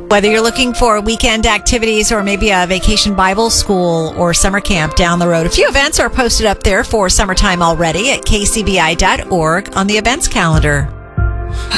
Whether you're looking for weekend activities or maybe a vacation Bible school or summer camp down the road, a few events are posted up there for summertime already at kcbi.org on the events calendar.